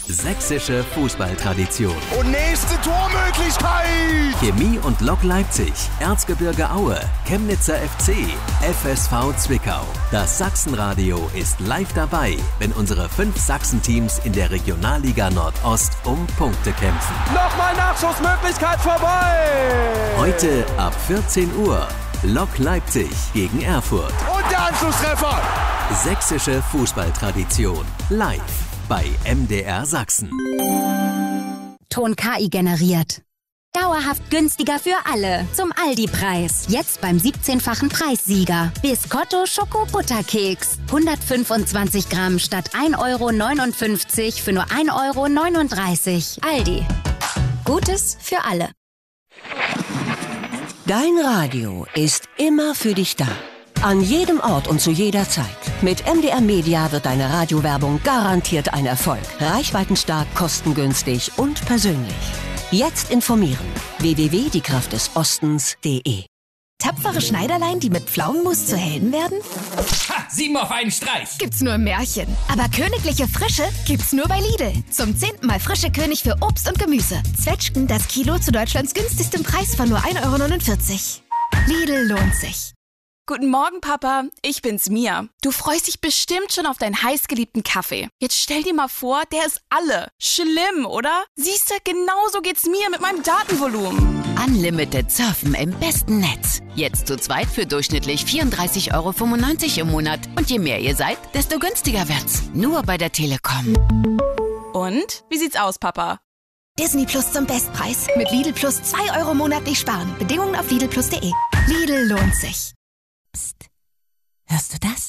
Sächsische Fußballtradition. Und nächste Tormöglichkeit. Chemie und Lok Leipzig, Erzgebirge Aue, Chemnitzer FC, FSV Zwickau. Das Sachsenradio ist live dabei, wenn unsere 5 Sachsen-Teams in der Regionalliga Nordost um Punkte kämpfen. Nochmal Nachschussmöglichkeit vorbei. Heute ab 14 Uhr. Lok Leipzig gegen Erfurt. Und der Anschlusstreffer. Sächsische Fußballtradition. Live bei MDR Sachsen. Ton KI generiert. Dauerhaft günstiger für alle. Zum Aldi-Preis. Jetzt beim 17-fachen Preissieger. Biscotto Schoko-Butterkeks. 125 Gramm statt 1,59 € für nur 1,39 €. Aldi. Gutes für alle. Dein Radio ist immer für dich da. An jedem Ort und zu jeder Zeit. Mit MDR Media wird deine Radiowerbung garantiert ein Erfolg. Reichweitenstark, kostengünstig und persönlich. Jetzt informieren. www.diekraftdesostens.de. Tapfere Schneiderlein, die mit Pflaumenmus zu Helden werden? Ha! 7 auf einen Streich! Gibt's nur im Märchen. Aber königliche Frische gibt's nur bei Lidl. Zum 10. Mal frische König für Obst und Gemüse. Zwetschgen das Kilo zu Deutschlands günstigstem Preis von nur 1,49 €. Lidl lohnt sich. Guten Morgen, Papa. Ich bin's, Mia. Du freust dich bestimmt schon auf deinen heißgeliebten Kaffee. Jetzt stell dir mal vor, der ist alle. Schlimm, oder? Siehste, genauso geht's mir mit meinem Datenvolumen. Unlimited Surfen im besten Netz. Jetzt zu zweit für durchschnittlich 34,95 € im Monat. Und je mehr ihr seid, desto günstiger wird's. Nur bei der Telekom. Und? Wie sieht's aus, Papa? Disney Plus zum Bestpreis. Mit Lidl Plus 2 € monatlich sparen. Bedingungen auf lidlplus.de. Lidl lohnt sich. Psst. Hörst du das?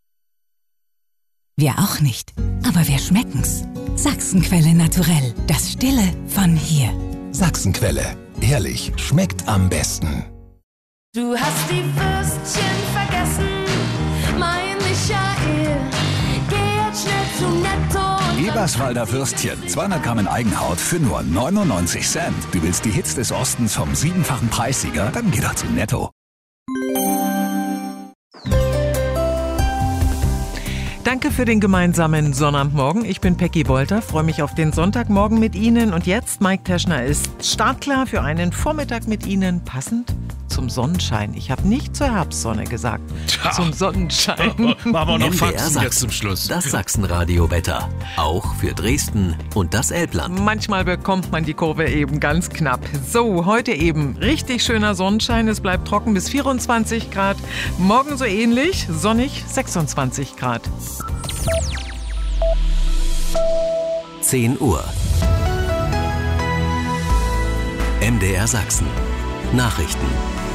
Wir auch nicht, aber wir schmecken's. Sachsenquelle naturell, das Stille von hier. Sachsenquelle, ehrlich, schmeckt am besten. Du hast die Würstchen vergessen, mein Michael. Geh jetzt schnell zu Netto. Eberswalder Würstchen, 200 Gramm in Eigenhaut für nur 99 Cent. Du willst die Hits des Ostens vom 7-fachen Preissieger? Dann geh doch zu Netto. Danke für den gemeinsamen Sonnabendmorgen. Ich bin Peggy Wolter, freue mich auf den Sonntagmorgen mit Ihnen. Und jetzt, Mike Teschner ist startklar für einen Vormittag mit Ihnen, passend zum Sonnenschein. Ich habe nicht zur Herbstsonne gesagt, zum Sonnenschein. Machen wir noch MDR Faxen jetzt zum Schluss. Das Sachsenradio-Wetter. Auch für Dresden und das Elbland. Manchmal bekommt man die Kurve eben ganz knapp. So, heute eben richtig schöner Sonnenschein. Es bleibt trocken bis 24 Grad. Morgen so ähnlich, sonnig 26 Grad. 10 Uhr. MDR Sachsen. Nachrichten.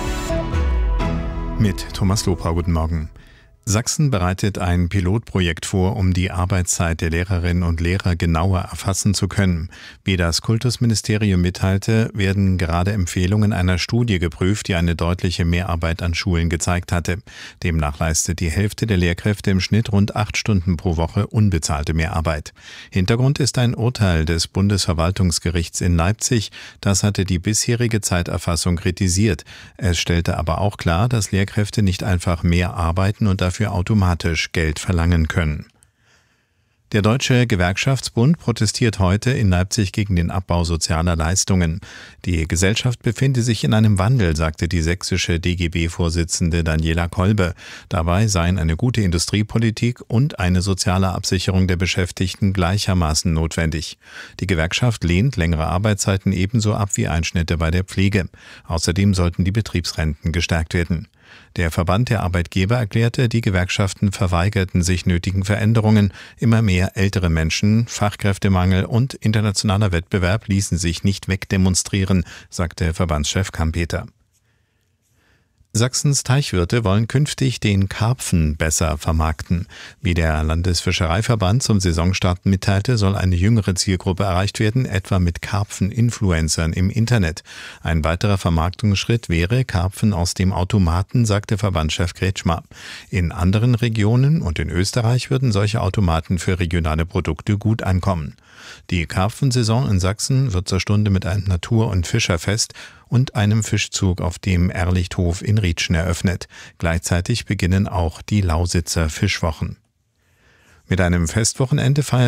Mit Thomas Lopra, guten Morgen. Sachsen bereitet ein Pilotprojekt vor, um die Arbeitszeit der Lehrerinnen und Lehrer genauer erfassen zu können. Wie das Kultusministerium mitteilte, werden gerade Empfehlungen einer Studie geprüft, die eine deutliche Mehrarbeit an Schulen gezeigt hatte. Demnach leistet die Hälfte der Lehrkräfte im Schnitt rund 8 Stunden pro Woche unbezahlte Mehrarbeit. Hintergrund ist ein Urteil des Bundesverwaltungsgerichts in Leipzig. Das hatte die bisherige Zeiterfassung kritisiert. Es stellte aber auch klar, dass Lehrkräfte nicht einfach mehr arbeiten und dafür automatisch Geld verlangen können. Der Deutsche Gewerkschaftsbund protestiert heute in Leipzig gegen den Abbau sozialer Leistungen. Die Gesellschaft befinde sich in einem Wandel, sagte die sächsische DGB-Vorsitzende Daniela Kolbe. Dabei seien eine gute Industriepolitik und eine soziale Absicherung der Beschäftigten gleichermaßen notwendig. Die Gewerkschaft lehnt längere Arbeitszeiten ebenso ab wie Einschnitte bei der Pflege. Außerdem sollten die Betriebsrenten gestärkt werden. Der Verband der Arbeitgeber erklärte, die Gewerkschaften verweigerten sich nötigen Veränderungen. Immer mehr ältere Menschen, Fachkräftemangel und internationaler Wettbewerb ließen sich nicht wegdemonstrieren, sagte Verbandschef Kampeter. Sachsens Teichwirte wollen künftig den Karpfen besser vermarkten. Wie der Landesfischereiverband zum Saisonstart mitteilte, soll eine jüngere Zielgruppe erreicht werden, etwa mit Karpfen-Influencern im Internet. Ein weiterer Vermarktungsschritt wäre Karpfen aus dem Automaten, sagte Verbandschef Kretschmer. In anderen Regionen und in Österreich würden solche Automaten für regionale Produkte gut ankommen. Die Karpfensaison in Sachsen wird zur Stunde mit einem Natur- und Fischerfest und einem Fischzug auf dem Erlichthof in Rietschen eröffnet. Gleichzeitig beginnen auch die Lausitzer Fischwochen. Mit einem Festwochenende feiert